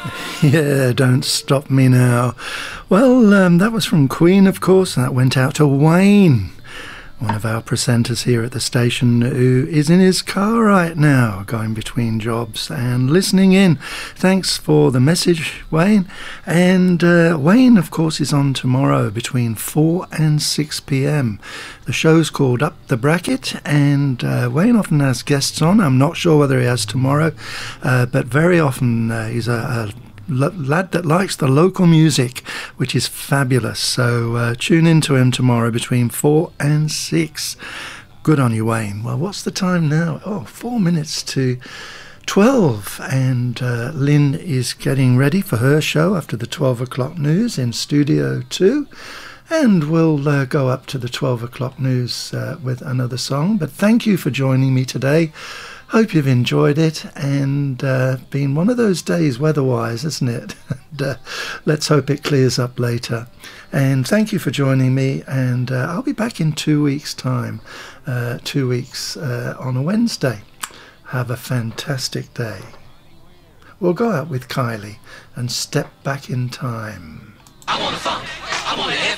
Yeah, don't stop me now. Well, that was from Queen, of course, and that went out to Wayne, one of our presenters here at the station, who is in his car right now, going between jobs and listening in. Thanks for the message, Wayne. And Wayne, of course, is on tomorrow between 4 and 6 p.m. The show's called Up the Bracket, and Wayne often has guests on. I'm not sure whether he has tomorrow, but very often he's a lad that likes the local music, which is fabulous. So tune in to him tomorrow between 4 and 6. Good on you, Wayne. Well, what's the time now? 4 minutes to 12, and Lynn is getting ready for her show after the 12 o'clock news in Studio 2, and we'll go up to the 12 o'clock news with another song. But thank you for joining me today. Hope you've enjoyed it, and been one of those days weather-wise, isn't it? And, let's hope it clears up later. And thank you for joining me, and I'll be back in 2 weeks' time, 2 weeks on a Wednesday. Have a fantastic day. We'll go out with Kylie and Step Back in Time. I want a funk, I want it